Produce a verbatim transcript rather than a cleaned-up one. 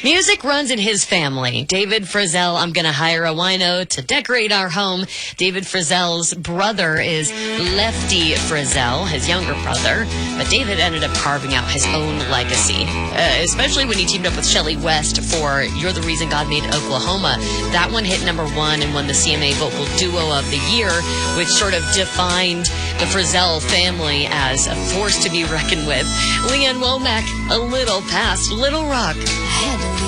Music runs in his family. David Frizzell, I'm going to hire a wino to decorate our home. David Frizzell's brother is Lefty Frizzell, his younger brother. But David ended up carving out his own legacy, uh, especially when he teamed up with Shelley West for You're the Reason God Made Oklahoma. That one hit number one and won the C M A Vocal Duo of the Year, which sort of defined the Frizzell family as a force to be reckoned with. Leanne Womack, A Little Past Little Rock.